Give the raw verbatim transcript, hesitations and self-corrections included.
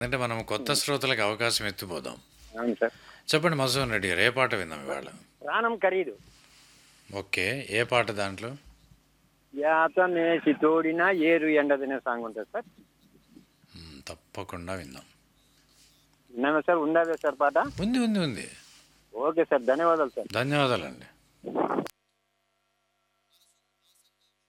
అంటే మనం కొత్త శ్రోతలకు అవకాశం ఎత్తిపోదాం. అవును సార్. చెప్పండి మధుసూదన్ రెడ్డి గారు, ఏ పాట విందాం ఇవాళ? ప్రాణం ఖరీదు. ఓకే, ఏ పాట దాంట్లో? యాతనేసి తోడిన ఏరు ఎండదనే సాంగ్ ఉంటుంది సార్. మ్, తప్పకుండా విందాం. విన్నామే సార్. ఉందా సార్ పాట? ఉంది ఉంది ఉంది. ఓకే సార్, ధన్యవాదాలు సార్. ధన్యవాదాలండి.